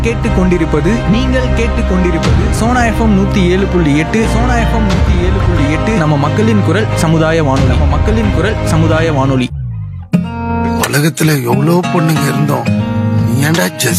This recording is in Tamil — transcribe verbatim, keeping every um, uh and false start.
கேட்டுக்கொண்டிருப்பது நீங்கள் கேட்டுக்கொண்டிருப்பது சோனா எஃப்எம் நூத்தி ஏழு புள்ளி எட்டு சோனா எஃப்எம் நூத்தி ஏழு புள்ளி எட்டு நம்ம மக்களின் குரல் சமுதாய வானொலி நம்ம மக்களின் குரல் சமுதாய வானொலி. உலகத்துல எவ்வளவு பொண்ணுங்க இருந்தோம், நீ ஏன்டா ஜெஸ்